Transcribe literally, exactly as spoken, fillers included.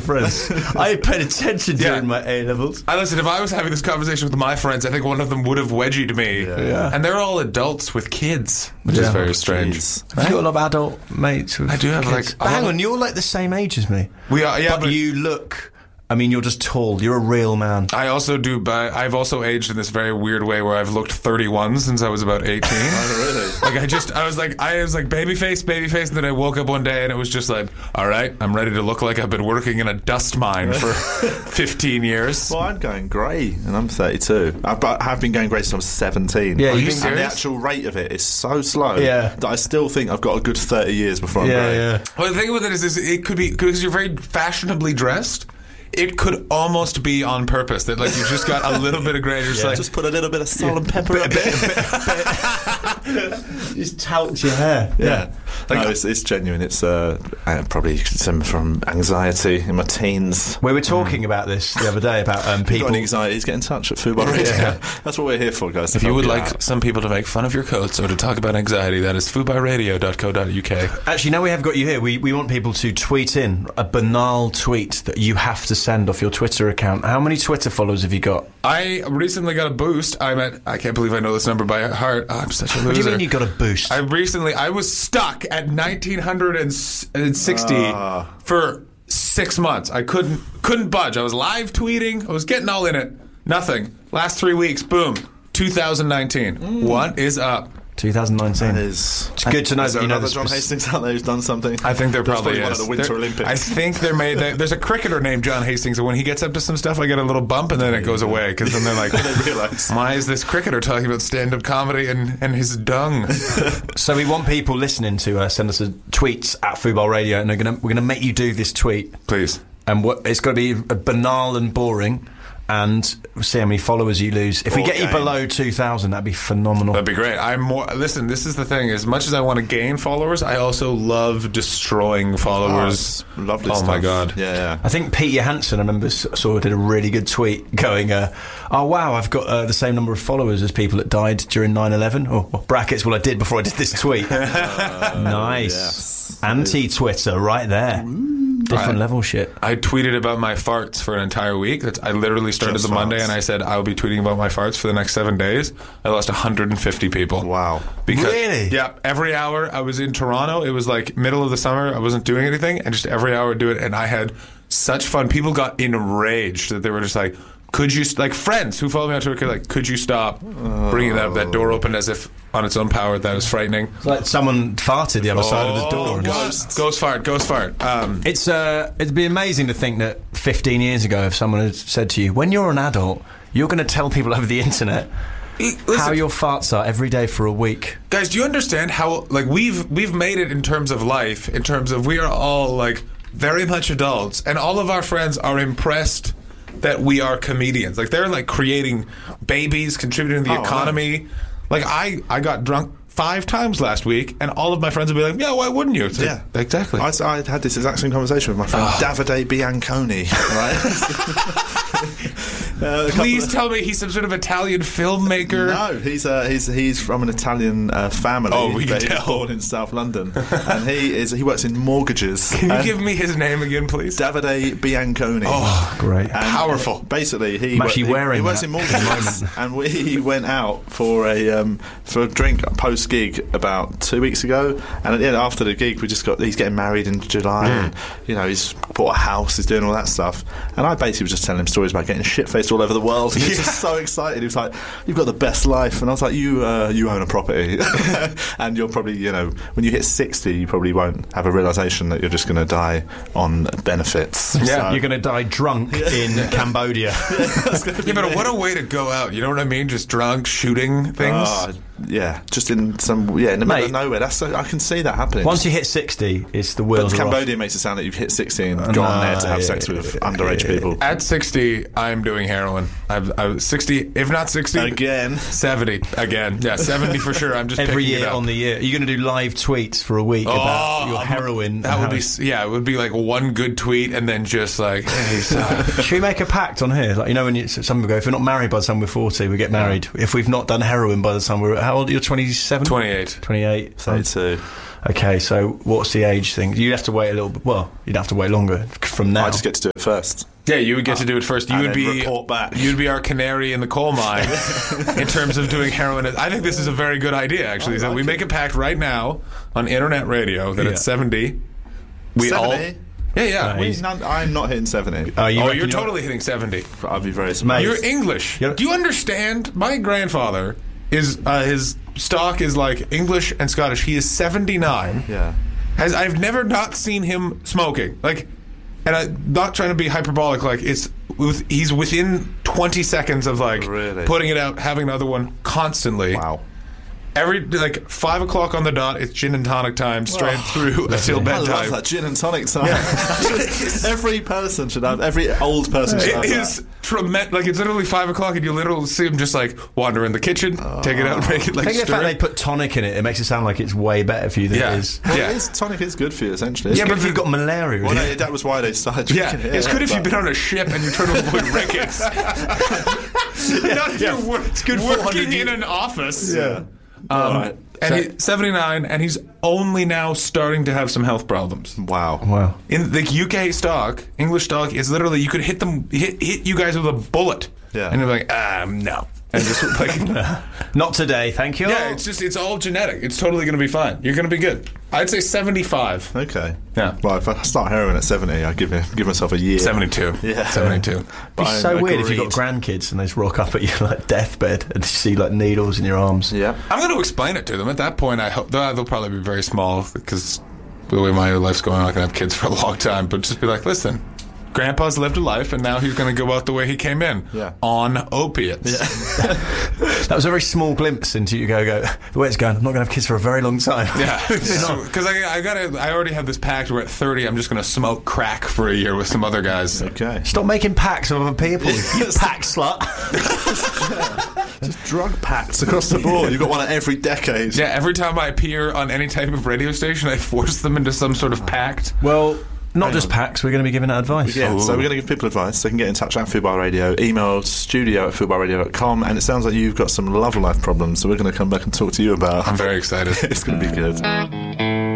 friends. I paid attention Yeah. during my A-levels. I listen, if I was having this conversation with my friends, I think one of them would have wedgied me. Yeah. Yeah. And they're all adults with kids, which Yeah. is very strange. Jeez. Have you got a lot of adult mates with I do have, kids? like, a But hang lot on, of- you're like the same age as me. We are, yeah, but, but you look... I mean, you're just tall. You're a real man. I also do, but I've also aged in this very weird way where I've looked thirty-one since I was about eighteen. Oh, really? Like I just, I was like, I was like baby face, baby face, and then I woke up one day and it was just like, all right, I'm ready to look like I've been working in a dust mine for fifteen years. Well, I'm going grey, and I'm thirty-two. I've, but I have been going grey since I was seventeen. Yeah, and you the serious? actual rate of it is so slow Yeah. that I still think I've got a good thirty years before I'm Yeah, grey. yeah. Well, the thing with it is, is it could be because you're very fashionably dressed. It could almost be on purpose that like you just got a little bit of grey. You're just Yeah, like, just put a little bit of salt and pepper in it. Just tout your hair. Yeah, Like- no, it's, it's genuine. It's uh, uh, probably some from anxiety in my teens. We were talking about this the other day about um, If you've people. got any anxieties, get in touch at Football Radio. Yeah. That's what we're here for, guys. to if you help would like out. some people to make fun of your coats or to talk about anxiety, that is food by radio dot co dot uk. Actually, now we have got you here. We we want people to tweet in a banal tweet that you have to send off your Twitter account. How many Twitter followers have you got? I recently got a boost. I'm at, I can't believe I know this number by heart. I'm such a loser. What do you mean you got a boost? I recently, I was stuck at nineteen sixty Ah. for six months. I couldn't couldn't budge. I was live tweeting. I was getting all in it. Nothing. Last three weeks, boom. two thousand nineteen. Mm. What is up? twenty nineteen. That is, It's good to know is that there you know another the John spec- Hastings out there who's done something? I think there There's probably one is. at the Winter There- Olympics. I think there may there, there's a cricketer named John Hastings, and when he gets up to some stuff, I get a little bump, and then it goes away because then they're like, They realise. why is this cricketer talking about stand-up comedy and, and his dung? So we want people listening to uh, send us a tweets at Football Radio, and we're gonna we're gonna make you do this tweet, Please. and what it's got to be banal and boring, and we'll see how many followers you lose. If we Or get you gain. below two thousand, that'd be phenomenal. That'd be great. I'm more. Listen, this is the thing. As much as I want to gain followers, I also love destroying followers. Oh, it's lovely Oh stuff. my god. Yeah, yeah. I think Pete Johansson, I remember, s- saw did a really good tweet going, uh, "Oh wow, I've got uh, the same number of followers as people that died during nine eleven." Or oh, brackets. Well, I did before I did this tweet. Nice, yes. anti-Twitter, right there. Different Right. level shit. I tweeted about my farts for an entire week. That's, I literally started Just the Monday farts. and I said I'll be tweeting about my farts for the next seven days. I lost one hundred fifty people. Wow. Because, Really? Yeah. Every hour I was in Toronto. It was like middle of the summer. I wasn't doing anything, and just every hour I'd do it, and I had such fun. People got enraged that they were just like, "Could you st-, like friends who follow me on Twitter like, could you stop bringing that that door open as if on its own power? That was frightening." It's like someone farted the other side of the door. and- Ghost, ghost fart, ghost fart. Um, It's uh, it'd be amazing to think that fifteen years ago, if someone had said to you, "When you're an adult, you're going to tell people over the internet listen, how your farts are every day for a week." guys, do you understand how like we've we've made it in terms of life, in terms of we are all like very much adults, and all of our friends are impressed that we are comedians. Like they're like creating babies, contributing to the Oh, economy. Like I, I got drunk five times last week, and all of my friends would be like, "Yeah, why wouldn't you?" It's like, Yeah, exactly. I, I had this exact same conversation with my friend Davide Bianconi. Right? Uh, a couple Please of- tell me he's some sort of Italian filmmaker. No, he's uh, he's he's from an Italian uh, family. Oh, we can He was tell. born in South London, and he is he works in mortgages. Can you And give me his name again, please? Davide Bianconi? Oh, Great. And powerful. Basically, he, I'm wo- actually he, wearing he works that in at the mortgages, and we went out for a um, for a drink post gig about two weeks ago. And at the end, after the gig, we just got he's getting married in July, and you know he's bought a house, he's doing all that stuff. And I basically was just telling him stories about getting shit faced all over the world. And he was just so excited. He was like, "You've got the best life," and I was like, "You uh, you own a property, and you're probably you know when you hit sixty, you probably won't have a realization that you're just going to die on benefits." Yeah, So- You're going to die drunk in Cambodia. Yeah, but what a way to go out. You know what I mean? Just drunk, shooting things. Oh, yeah, just in some yeah in the middle of Mate. nowhere. That's so, I can see that happening. Once you hit sixty, it's the but wheels are off. Cambodia makes it sound like you've hit sixty and gone there to have yeah, sex with yeah, underage yeah, people. At sixty, I'm doing heroin. I've, I was sixty, if not sixty, Again. seventy again. Yeah, seventy for sure. I'm just Every picking it year up. on the year. You're going to do live tweets for a week about your I'm- heroin. That and would how be it's- yeah. It would be like one good tweet and then just like, hey, so- Should we make a pact on here? Like, you know, when you, some people go, if we're not married by the time we're forty, we get married. If we've not done heroin by the time we're how how old are you? twenty-seven? twenty-eight. twenty-eight. thirty-two. Okay, so what's the age thing? You'd have to wait a little bit. Well, you'd have to wait longer from now. I just get to do it first. Yeah, you would get to do it first. You and would then be report back. You'd be our canary in the coal mine in terms of doing heroin. I think this is a very good idea. Actually, I so like we it. make a pact right now on internet radio that Yeah. at seventy, we seventy? all. Yeah, yeah. No, We- he's- none- I'm not hitting seventy. Oh, you oh, reckon you're totally hitting seventy. I'd be very Mate. surprised. You're English. You're- Do you understand? My grandfather is uh, his stock is like English and Scottish. He is seventy-nine. Yeah. Has I've never not seen him smoking. Like, and I'm not trying to be hyperbolic. Like, it's with, he's within twenty seconds of like Really? putting it out, having another one constantly. Wow. Every like five o'clock on the dot, it's gin and tonic time, straight through until I love bedtime. that gin and tonic time. Every person should have. Every old person should have It that. is tremendous. Like, it's literally five o'clock, and you literally see him just like wander in the kitchen, take it out, and make it like I think the stir fact it. they put tonic in it, it makes it sound like it's way better for you than Yeah. it is. Well, Yeah. it is, tonic is good for you, essentially. It's Yeah, good but if you've got malaria, Well, yeah. no, that was why they started Yeah, drinking it. it's good if but- you've been on a ship and you're trying to avoid rickets. Not if you're wor- It's good four hundred working in years. an office. Yeah. Um, Alright. And So- he's seventy-nine, and he's only now starting to have some health problems. Wow. Wow. In the U K stock, English stock is literally you could hit them, hit, hit you guys with a bullet, Yeah. and you're like, um, no, and just like, Not today, thank you. yeah, it's just it's all genetic. It's totally going to be fine. You're going to be good. I'd say seventy-five, Okay. Yeah. Well, if I start heroin at seventy, I give it, give myself a year. seventy-two, Yeah. seventy-two. But It's I so weird if you've got agreed. grandkids and they just rock up at your like deathbed and you see like needles in your arms. Yeah. I'm going to explain it to them. At that point, I hope they'll, they'll probably be very small because the way my life's going, I'm not going to have kids for a long time. But just be like, listen, Grandpa's lived a life, and now he's going to go out the way he came in, Yeah. on opiates. That was a very small glimpse into you go, go, the way it's going, I'm not going to have kids for a very long time. Yeah, because I, I got I already have this pact where at thirty I'm just going to smoke crack for a year with some other guys. Okay. Stop making packs of other people, you pack slut. Just drug pacts across the board. You've got one at every decade. Yeah, every time I appear on any type of radio station, I force them into some sort of pact. Well, not just packs, we're going to be giving out advice. Yeah, so Ooh. we're going to give people advice. They can get in touch at Fubar Radio, email studio at fubar radio dot com, and it sounds like you've got some love life problems, so we're going to come back and talk to you about. I'm very excited. It's going to be good.